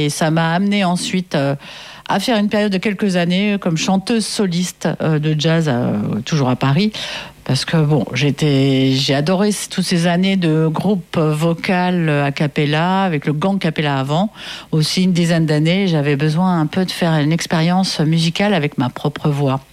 Et ça m'a amené ensuite à faire une période de quelques années comme chanteuse soliste de jazz, toujours à Paris. Parce que j'ai adoré toutes ces années de groupe vocal a cappella, avec le gang cappella avant. Aussi une dizaine d'années, j'avais besoin un peu de faire une expérience musicale avec ma propre voix.